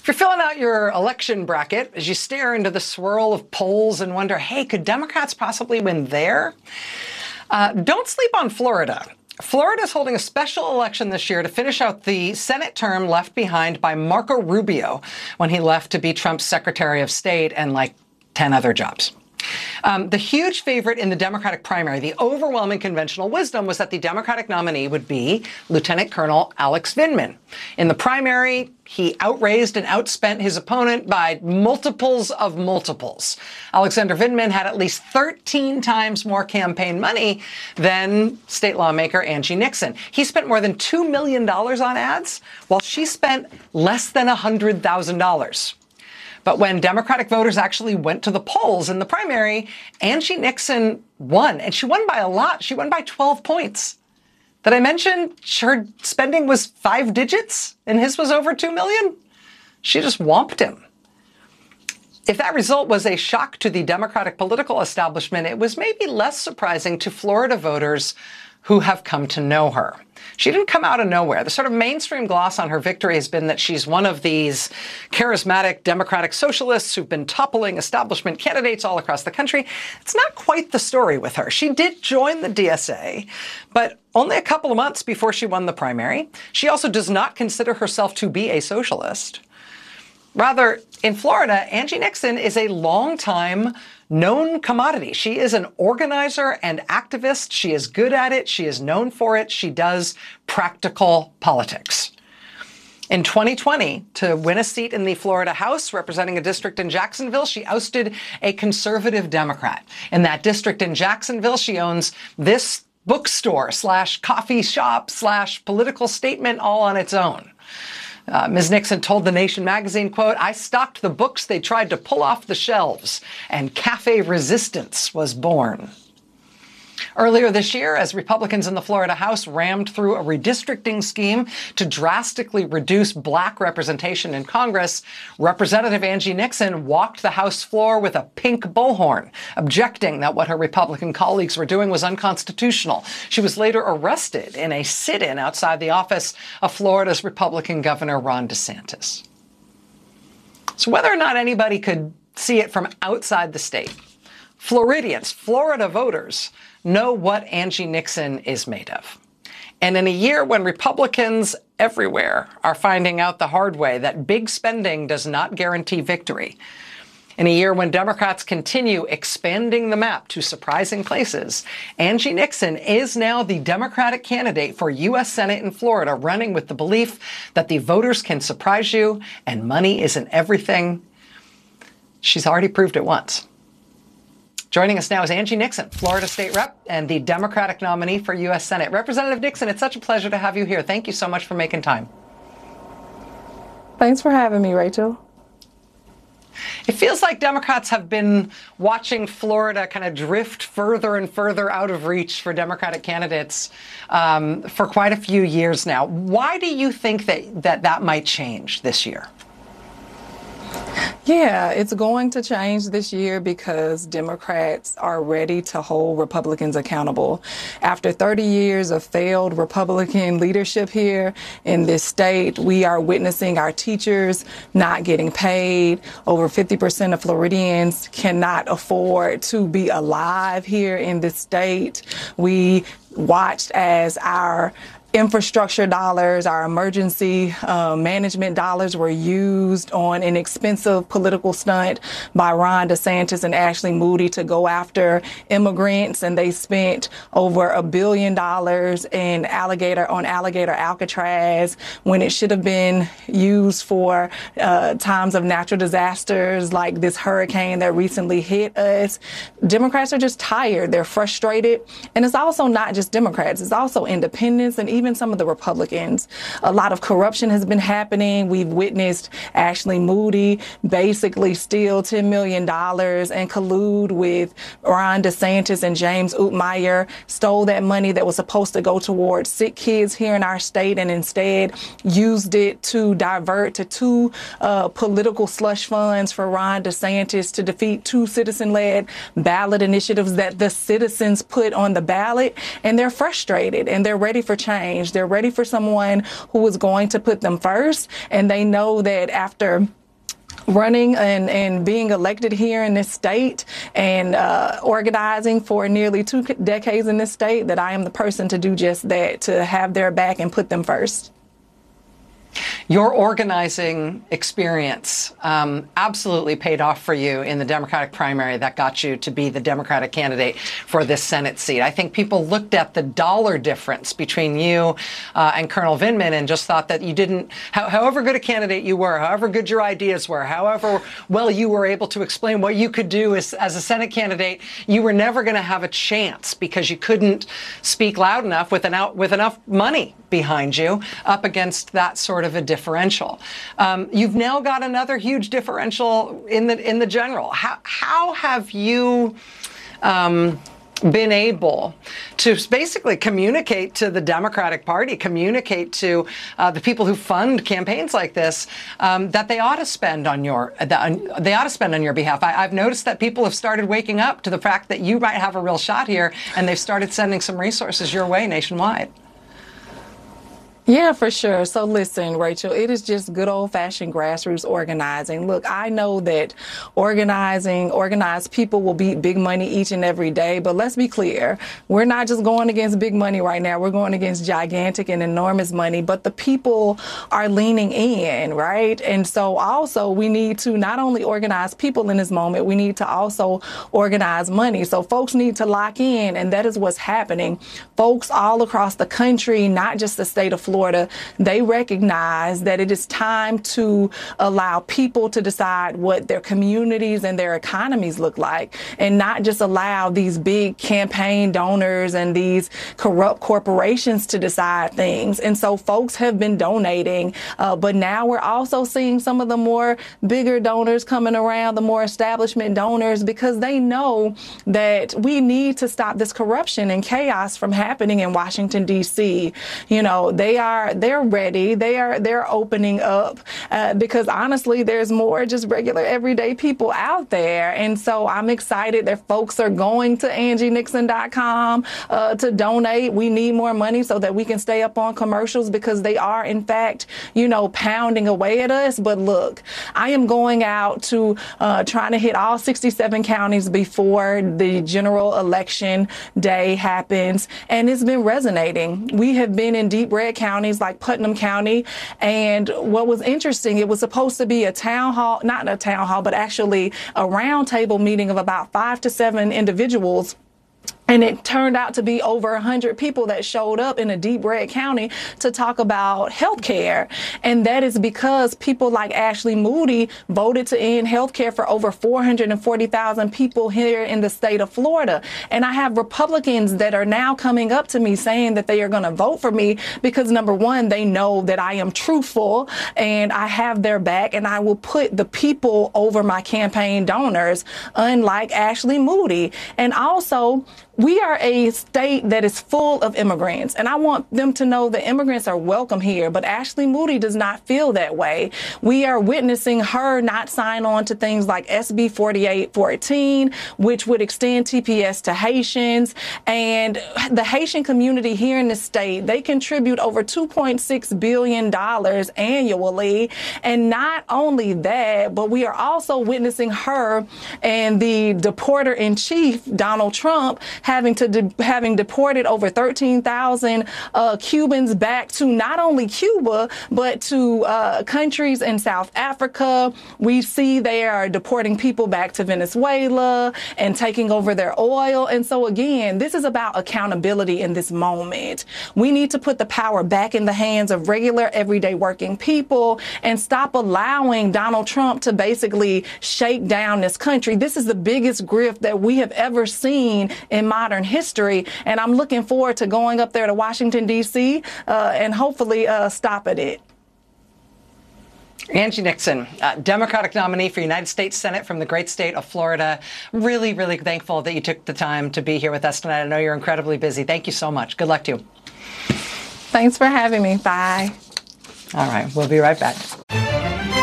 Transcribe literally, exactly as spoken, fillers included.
If you're filling out your election bracket, as you stare into the swirl of polls and wonder, hey, could Democrats possibly win there? Uh, don't sleep on Florida. Florida is holding a special election this year to finish out the Senate term left behind by Marco Rubio when he left to be Trump's Secretary of State and like ten other jobs. Um, the huge favorite in the Democratic primary, the overwhelming conventional wisdom was that the Democratic nominee would be Lieutenant Colonel Alex Vindman. In the primary, he outraised and outspent his opponent by multiples of multiples. Alexander Vindman had at least thirteen times more campaign money than state lawmaker Angie Nixon. He spent more than two million dollars on ads, while she spent less than one hundred thousand dollars. But when Democratic voters actually went to the polls in the primary, Angie Nixon won, and she won by a lot. She won by twelve points. Did I mention her spending was five digits and his was over two million? She just whomped him. If that result was a shock to the Democratic political establishment, it was maybe less surprising to Florida voters who have come to know her. She didn't come out of nowhere. The sort of mainstream gloss on her victory has been that she's one of these charismatic Democratic socialists who've been toppling establishment candidates all across the country. It's not quite the story with her. She did join the D S A, but only a couple of months before she won the primary. She also does not consider herself to be a socialist. Rather, in Florida, Angie Nixon is a longtime known commodity. She is an organizer and activist. She is good at it. She is known for it. She does practical politics. In twenty twenty, to win a seat in the Florida House representing a district in Jacksonville, she ousted a conservative Democrat. In that district in Jacksonville, she owns this bookstore slash coffee shop slash political statement all on its own. Uh, Miz Nixon told The Nation magazine, quote, "I stocked the books they tried to pull off the shelves, and Cafe Resistance was born." Earlier this year, as Republicans in the Florida House rammed through a redistricting scheme to drastically reduce black representation in Congress, Representative Angie Nixon walked the House floor with a pink bullhorn, objecting that what her Republican colleagues were doing was unconstitutional. She was later arrested in a sit-in outside the office of Florida's Republican Governor Ron DeSantis. So whether or not anybody could see it from outside the state, Floridians, Florida voters, know what Angie Nixon is made of. And in a year when Republicans everywhere are finding out the hard way that big spending does not guarantee victory, in a year when Democrats continue expanding the map to surprising places, Angie Nixon is now the Democratic candidate for U S Senate in Florida, running with the belief that the voters can surprise you and money isn't everything. She's already proved it once. Joining us now is Angie Nixon, Florida State Rep and the Democratic nominee for U S Senate. Representative Nixon, it's such a pleasure to have you here. Thank you so much for making time. Thanks for having me, Rachel. It feels like Democrats have been watching Florida kind of drift further and further out of reach for Democratic candidates um, for quite a few years now. Why do you think that that, that might change this year? Yeah, it's going to change this year because Democrats are ready to hold Republicans accountable. After thirty years of failed Republican leadership here in this state, we are witnessing our teachers not getting paid. Over fifty percent of Floridians cannot afford to be alive here in this state. We watched as our infrastructure dollars, our emergency uh, management dollars were used on an expensive political stunt by Ron DeSantis and Ashley Moody to go after immigrants, and they spent over a billion dollars in alligator on alligator Alcatraz when it should have been used for uh, times of natural disasters like this hurricane that recently hit us. Democrats are just tired. They're frustrated. And it's also not just Democrats. It's also independents and even even some of the Republicans. A lot of corruption has been happening. We've witnessed Ashley Moody basically steal ten million dollars and collude with Ron DeSantis and James Utmeyer, stole that money that was supposed to go towards sick kids here in our state and instead used it to divert to two uh, political slush funds for Ron DeSantis to defeat two citizen-led ballot initiatives that the citizens put on the ballot. And they're frustrated and they're ready for change. change. They're ready for someone who is going to put them first, and they know that after running and, and being elected here in this state and uh, organizing for nearly two decades in this state, that I am the person to do just that, to have their back and put them first. Your organizing experience um, absolutely paid off for you in the Democratic primary that got you to be the Democratic candidate for this Senate seat. I think people looked at the dollar difference between you uh, and Colonel Vindman and just thought that you didn't, how, however good a candidate you were, however good your ideas were, however well you were able to explain what you could do as, as a Senate candidate, you were never going to have a chance because you couldn't speak loud enough with, an out, with enough money behind you up against that sort of a differential. Um, you've now got another huge differential in the in the general. How how have you um, been able to basically communicate to the Democratic Party, communicate to uh, the people who fund campaigns like this um, that they ought to spend on your that, they ought to spend on your behalf? I, I've noticed that people have started waking up to the fact that you might have a real shot here, and they've started sending some resources your way nationwide. Yeah, for sure. So listen, Rachel, it is just good old-fashioned grassroots organizing. Look, I know that organizing, organized people will beat big money each and every day, but let's be clear. We're not just going against big money right now. We're going against gigantic and enormous money, but the people are leaning in, right? And so also we need to not only organize people in this moment, we need to also organize money. So folks need to lock in, and that is what's happening. Folks all across the country, not just the state of Florida, Florida, they recognize that it is time to allow people to decide what their communities and their economies look like, and not just allow these big campaign donors and these corrupt corporations to decide things. And so folks have been donating, uh, but now we're also seeing some of the more bigger donors coming around, the more establishment donors, because they know that we need to stop this corruption and chaos from happening in Washington, D C. You know, they are Are, they're ready. They are they're opening up uh, because honestly, there's more just regular everyday people out there. And so I'm excited that folks are going to Angie Nixon dot com uh, to donate. We need more money so that we can stay up on commercials, because they are, in fact, you know, pounding away at us. But look, I am going out to uh, trying to hit all sixty-seven counties before the general election day happens. And it's been resonating. We have been in deep red counties like Putnam County. And what was interesting, it was supposed to be a town hall, not a town hall, but actually a roundtable meeting of about five to seven individuals. And it turned out to be over one hundred people that showed up in a deep red county to talk about health care. And that is because people like Ashley Moody voted to end health care for over four hundred forty thousand people here in the state of Florida. And I have Republicans that are now coming up to me saying that they are going to vote for me because, number one, they know that I am truthful and I have their back, and I will put the people over my campaign donors, unlike Ashley Moody. And also, we are a state that is full of immigrants, and I want them to know that immigrants are welcome here, but Ashley Moody does not feel that way. We are witnessing her not sign on to things like S B forty-eight fourteen, which would extend T P S to Haitians, and the Haitian community here in the state, they contribute over two point six billion dollars annually. And not only that, but we are also witnessing her and the deporter-in-chief, Donald Trump, having to de- having deported over thirteen thousand uh, Cubans back to not only Cuba, but to uh, countries in South Africa. We see they are deporting people back to Venezuela and taking over their oil. And so, again, this is about accountability in this moment. We need to put the power back in the hands of regular, everyday working people and stop allowing Donald Trump to basically shake down this country. This is the biggest grift that we have ever seen in modern history, and I'm looking forward to going up there to Washington, D C uh, and hopefully uh, stopping it. Angie Nixon, uh, Democratic nominee for United States Senate from the great state of Florida. Really, really thankful that you took the time to be here with us tonight. I know you're incredibly busy. Thank you so much. Good luck to you. Thanks for having me. Bye. All right. We'll be right back.